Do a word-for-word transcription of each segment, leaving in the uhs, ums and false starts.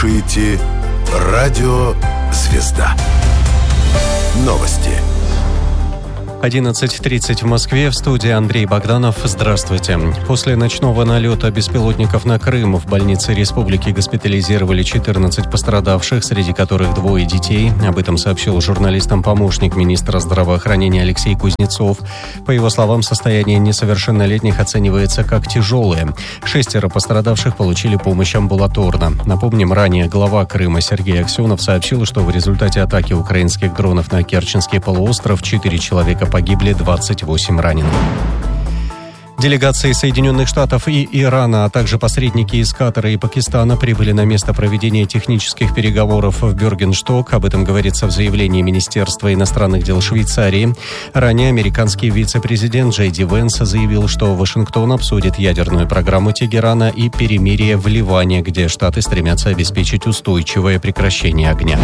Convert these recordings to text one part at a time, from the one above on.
слушаете «Радио Звезда». Новости. одиннадцать тридцать в Москве. В студии Андрей Богданов. Здравствуйте. После ночного налета беспилотников на Крым в больнице республики госпитализировали четырнадцать пострадавших, среди которых двое детей. Об этом сообщил журналистам помощник министра здравоохранения Алексей Кузнецов. По его словам, состояние несовершеннолетних оценивается как тяжелое. Шестеро пострадавших получили помощь амбулаторно. Напомним, ранее глава Крыма Сергей Аксенов сообщил, что в результате атаки украинских дронов на Керченский полуостров четыре человека погибли, двадцать восемь ранены. Делегации Соединенных Штатов и Ирана, а также посредники из Катара и Пакистана прибыли на место проведения технических переговоров в Бюргеншток. Об этом говорится в заявлении Министерства иностранных дел Швейцарии. Ранее американский вице-президент Джей Ди Венс заявил, что Вашингтон обсудит ядерную программу Тегерана и перемирие в Ливане, где Штаты стремятся обеспечить устойчивое прекращение огня.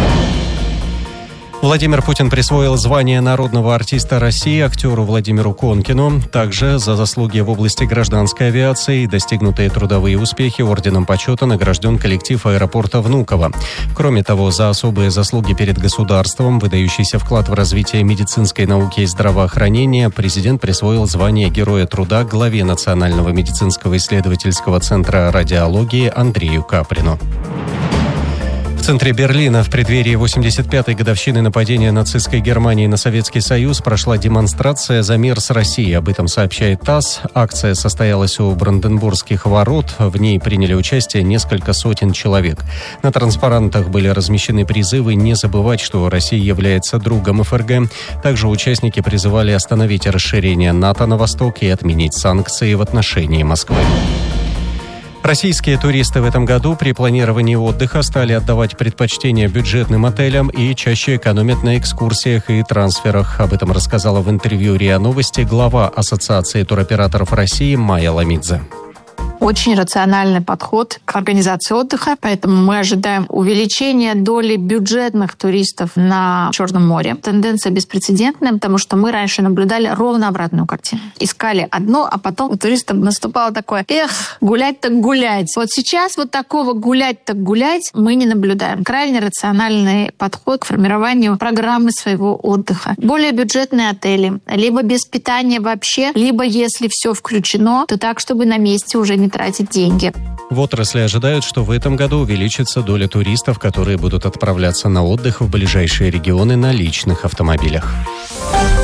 Владимир Путин присвоил звание народного артиста России актеру Владимиру Конкину. Также за заслуги в области гражданской авиации и достигнутые трудовые успехи орденом почета награжден коллектив аэропорта Внуково. Кроме того, за особые заслуги перед государством, выдающийся вклад в развитие медицинской науки и здравоохранения, президент присвоил звание Героя труда главе Национального медицинского исследовательского центра радиологии Андрею Каприну. В центре Берлина в преддверии восемьдесят пятой годовщины нападения нацистской Германии на Советский Союз прошла демонстрация «За мир с Россией». Об этом сообщает ТАСС. Акция состоялась у Бранденбургских ворот. В ней приняли участие несколько сотен человек. На транспарантах были размещены призывы не забывать, что Россия является другом эф эр гэ. Также участники призывали остановить расширение НАТО на восток и отменить санкции в отношении Москвы. Российские туристы в этом году при планировании отдыха стали отдавать предпочтение бюджетным отелям и чаще экономят на экскурсиях и трансферах. Об этом рассказала в интервью РИА Новости глава Ассоциации туроператоров России Майя Ламидзе. Очень рациональный подход к организации отдыха, поэтому мы ожидаем увеличения доли бюджетных туристов на Черном море. Тенденция беспрецедентная, потому что мы раньше наблюдали ровно обратную картину. Искали одно, а потом у туристов наступало такое: эх, гулять так гулять. Вот сейчас вот такого гулять так гулять мы не наблюдаем. Крайне рациональный подход к формированию программы своего отдыха. Более бюджетные отели, либо без питания вообще, либо если все включено, то так, чтобы на месте уже не тратить деньги. В отрасли ожидают, что в этом году увеличится доля туристов, которые будут отправляться на отдых в ближайшие регионы на личных автомобилях.